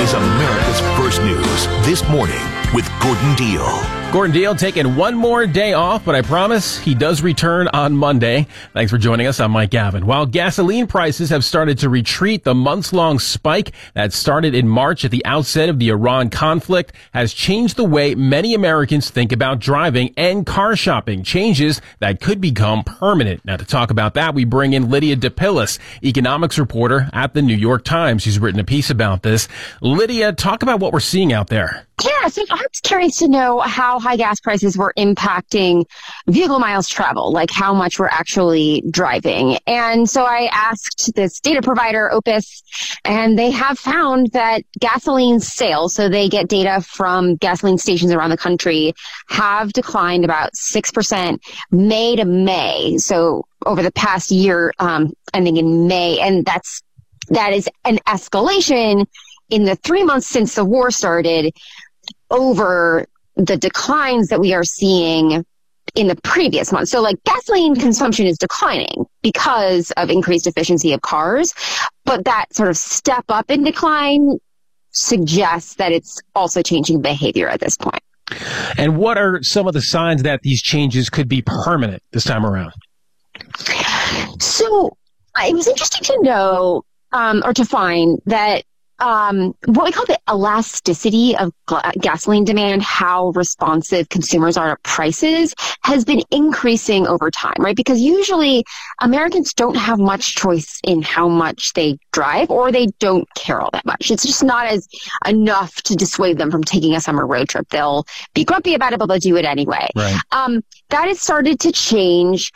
is America's First News This Morning with Gordon Deal. Gordon Deal taking one more day off, but I promise he does return on Monday. Thanks for joining us. I'm Mike Gavin. While gasoline prices have started to retreat, the months-long spike that started in March at the outset of the Iran conflict has changed the way many Americans think about driving and car shopping, changes that could become permanent. Now, to talk about that, we bring in Lydia DePillis, economics reporter at the New York Times. She's written a piece about this. Lydia, talk about what we're seeing out there. Yeah, so I was curious to know how high gas prices were impacting vehicle miles traveled, like how much we're actually driving. And so I asked this data provider, Opus, and they have found that gasoline sales, so they get data from gasoline stations around the country, have declined about 6% May to May. So over the past year, ending in May, and that is an escalation in the 3 months since the war started over the declines that we are seeing in the previous month. So like gasoline consumption is declining because of increased efficiency of cars, but that sort of step up in decline suggests that it's also changing behavior at this point. And what are some of the signs that these changes could be permanent this time around? So it was interesting to know or to find that what we call the elasticity of gasoline demand, how responsive consumers are to prices, has been increasing over time, right? Because usually Americans don't have much choice in how much they drive, or they don't care all that much. It's just not as enough to dissuade them from taking a summer road trip. They'll be grumpy about it, but they'll do it anyway. Right. That has started to change.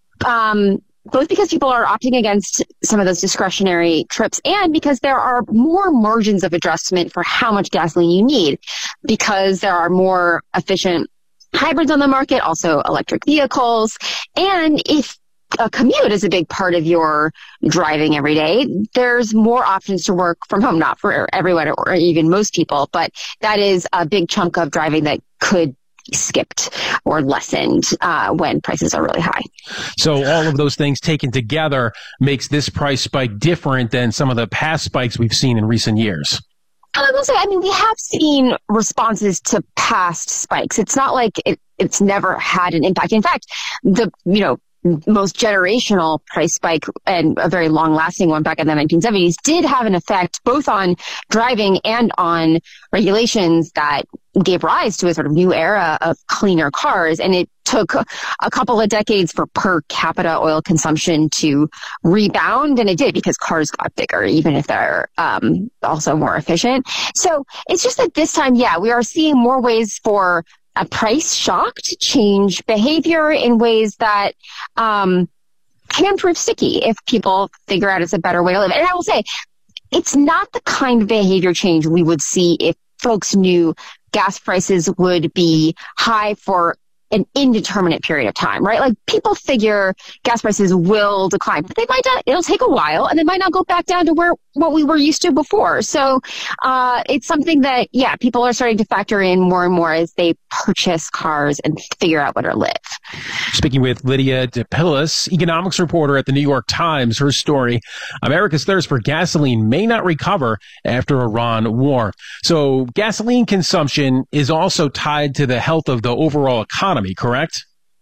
Both because people are opting against some of those discretionary trips and because there are more margins of adjustment for how much gasoline you need, because there are more efficient hybrids on the market, also electric vehicles. And if a commute is a big part of your driving every day, there's more options to work from home, not for everyone or even most people, but that is a big chunk of driving that could skipped or lessened when prices are really high. So all of those things taken together makes this price spike different than some of the past spikes we've seen in recent years. I will say, we have seen responses to past spikes. It's not like it's never had an impact. In fact, the most generational price spike and a very long-lasting one back in the 1970s did have an effect both on driving and on regulations that gave rise to a sort of new era of cleaner cars. And it took a couple of decades for per capita oil consumption to rebound. And it did, because cars got bigger, even if they're also more efficient. So it's just that this time, we are seeing more ways for a price shock to change behavior in ways that can prove sticky if people figure out it's a better way to live. And I will say, it's not the kind of behavior change we would see if folks knew gas prices would be high for an indeterminate period of time, right? Like, people figure gas prices will decline, but they might not. It'll take a while, and they might not go back down to what we were used to before. So it's something that, people are starting to factor in more and more as they purchase cars and figure out where to live. Speaking with Lydia DePillis, economics reporter at the New York Times, her story, America's thirst for gasoline may not recover after Iran war. So gasoline consumption is also tied to the health of the overall economy, correct?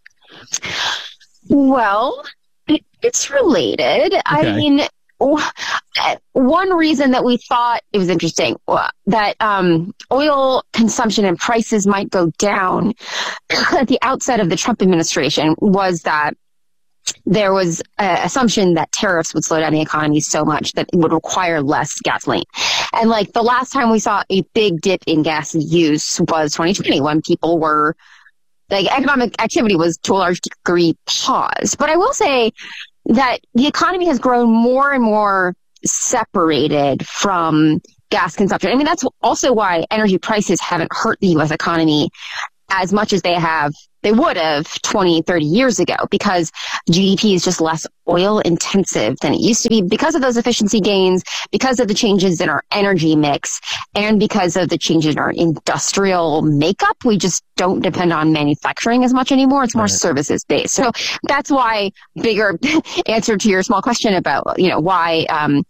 Well, it's related. Okay. One reason that we thought it was interesting that oil consumption and prices might go down at the outset of the Trump administration was that there was an assumption that tariffs would slow down the economy so much that it would require less gasoline. And like the last time we saw a big dip in gas use was 2020, when people were economic activity was to a large degree paused. But I will say that the economy has grown more and more separated from gas consumption. That's also why energy prices haven't hurt the U.S. economy as much as they would have 20, 30 years ago, because GDP is just less oil intensive than it used to be because of those efficiency gains, because of the changes in our energy mix, and because of the changes in our industrial makeup. We just don't depend on manufacturing as much anymore. It's more services based. So that's why, bigger answer to your small question about, why,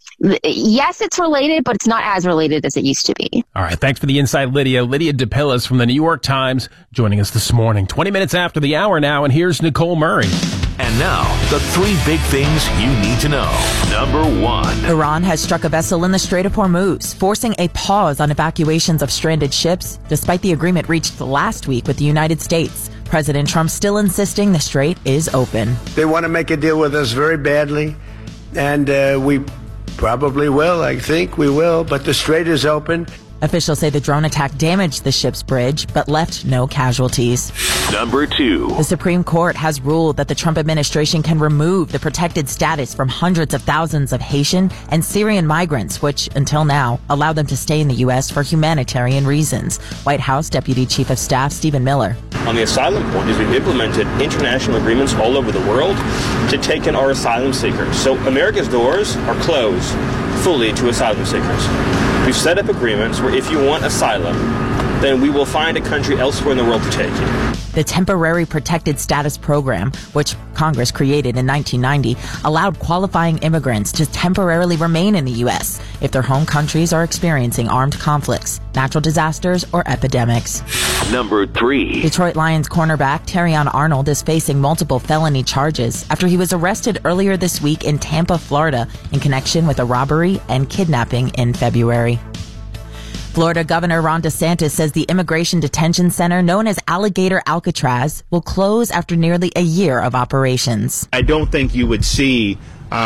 yes, it's related, but it's not as related as it used to be. All right. Thanks for the insight, Lydia. Lydia DePillis from the New York Times joining us this morning. 20 minutes after the hour now, and here's Nicole Murray. And now, the 3 big things you need to know. Number 1. Iran has struck a vessel in the Strait of Hormuz, forcing a pause on evacuations of stranded ships, despite the agreement reached last week with the United States. President Trump still insisting the strait is open. They want to make a deal with us very badly, and we probably will. I think we will, but the strait is open. Officials say the drone attack damaged the ship's bridge, but left no casualties. Number 2. The Supreme Court has ruled that the Trump administration can remove the protected status from hundreds of thousands of Haitian and Syrian migrants, which, until now, allowed them to stay in the U.S. for humanitarian reasons. White House Deputy Chief of Staff Stephen Miller. On the asylum point is we've implemented international agreements all over the world to take in our asylum seekers. So America's doors are closed fully to asylum seekers. We've set up agreements where if you want asylum, then we will find a country elsewhere in the world to take you. The Temporary Protected Status Program, which Congress created in 1990, allowed qualifying immigrants to temporarily remain in the U.S. if their home countries are experiencing armed conflicts, natural disasters, or epidemics. Number 3. Detroit Lions cornerback Terrion Arnold is facing multiple felony charges after he was arrested earlier this week in Tampa, Florida, in connection with a robbery and kidnapping in February. Florida Governor Ron DeSantis says the immigration detention center known as Alligator Alcatraz will close after nearly a year of operations. I don't think you would see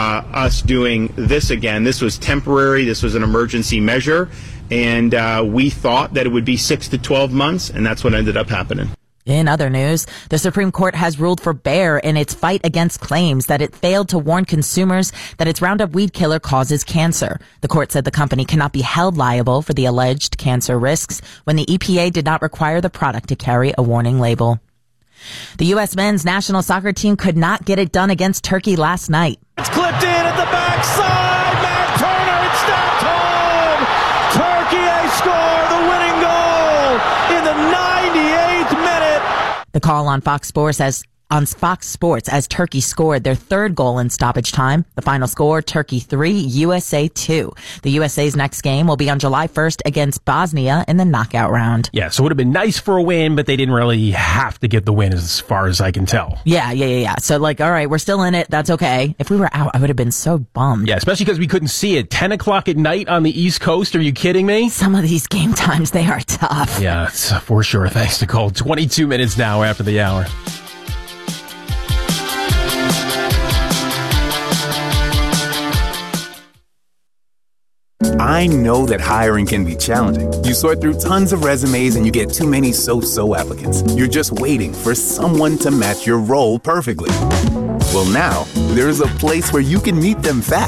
us doing this again. This was temporary. This was an emergency measure. And we thought that it would be 6 to 12 months, and that's what ended up happening. In other news, the Supreme Court has ruled for Bayer in its fight against claims that it failed to warn consumers that its Roundup weed killer causes cancer. The court said the company cannot be held liable for the alleged cancer risks when the EPA did not require the product to carry a warning label. The U.S. men's national soccer team could not get it done against Turkey last night. It's clipped in at the backside. Matt Turner, it's snapped home. Turkey score the winning goal in the 98th minute. The call on Fox Sports as Turkey scored their third goal in stoppage time. The final score, Turkey 3, USA 2. The USA's next game will be on July 1st against Bosnia in the knockout round. Yeah, so it would have been nice for a win, but they didn't really have to get the win as far as I can tell. Yeah. So all right, we're still in it. That's okay. If we were out, I would have been so bummed. Yeah, especially because we couldn't see it. 10 o'clock at night on the East Coast. Are you kidding me? Some of these game times, they are tough. Yeah, it's for sure. Thanks, Nicole. 22 minutes now after the hour. I know that hiring can be challenging. You sort through tons of resumes and you get too many so-so applicants. You're just waiting for someone to match your role perfectly. Well, now, there's a place where you can meet them fast.